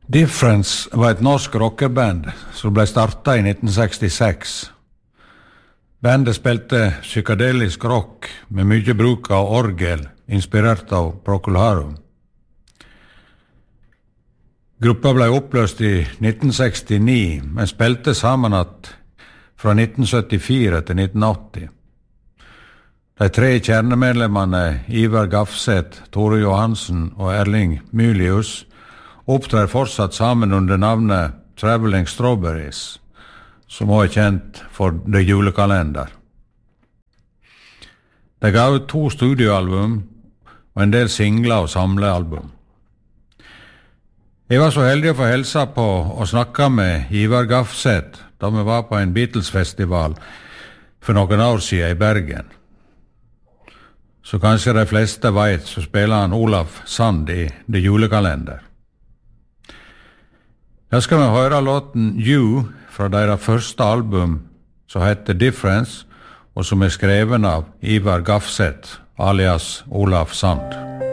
Difference var et norsk rockerband som ble startet i 1966. Bandet spilte psykedelisk rock med mye bruk av orgel, inspirert av Procol Harum. Gruppa ble oppløst i 1969, men spilte sammen fra 1974 til 1980. De 3 kjernemedlemmene Ivar Gafseth, Tore Johansen og Erling Mylius opptrer fortsatt sammen under navnet Traveling Strawberries, som også kjent for The Julekalender. De ga ut 2 studioalbum og en del singler og samlealbum. Jeg var så heldig å få hilse på og snakke med Ivar Gafseth da vi var på en Beatles-festival for noen år siden i Bergen. Så kanskje de fleste vet, så spiller han Olaf Sand i The Julekalender. Da skal vi høre låten You fra deres første album, som heter Difference, og som skreven av Ivar Gafseth, alias Olaf Sand.